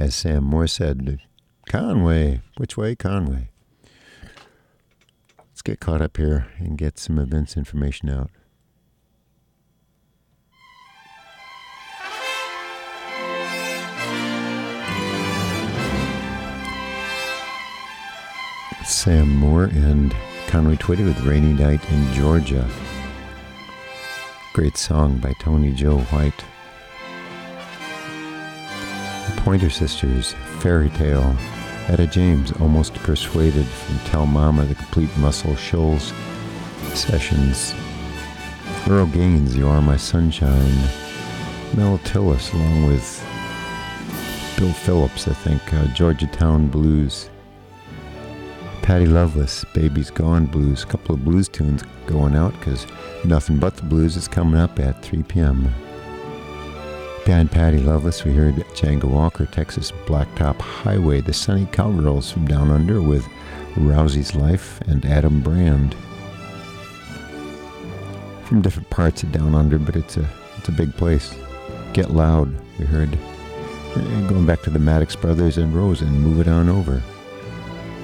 As Sam Moore said, Conway, which way, Conway? Let's get caught up here and get some events information out. Sam Moore and Conway Twitty with Rainy Night in Georgia. Great song by Tony Joe White. The Pointer Sisters, Fairy Tale. Etta James, Almost Persuaded from Tell Mama, The Complete Muscle Shoals Sessions. Earl Gaines, You Are My Sunshine. Mel Tillis, along with Bill Phillips, I think, Georgetown Blues. Patty Loveless, Baby's Gone Blues. A couple of blues tunes going out because Nothing But the Blues is coming up at 3 p.m. Behind Patty Loveless, we heard Django Walker, Texas Blacktop Highway, the Sunny Cowgirls from Down Under with Rousey's Life and Adam Brand. From different parts of Down Under, but it's a big place. Get Loud, we heard. Going back to the Maddox Brothers and Rose and Move It On Over.